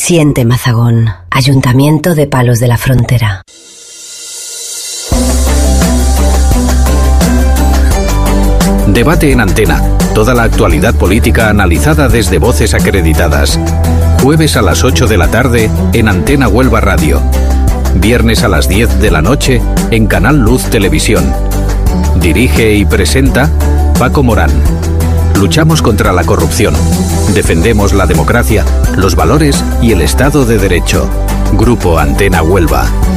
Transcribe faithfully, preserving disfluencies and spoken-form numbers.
Siente Mazagón. Ayuntamiento de Palos de la Frontera. Debate en Antena. Toda la actualidad política analizada desde voces acreditadas. Jueves a las ocho de la tarde en Antena Huelva Radio. Viernes a las diez de la noche en Canal Luz Televisión. Dirige y presenta Paco Morán. Luchamos contra la corrupción. Defendemos la democracia, los valores y el Estado de Derecho. Grupo Antena Huelva.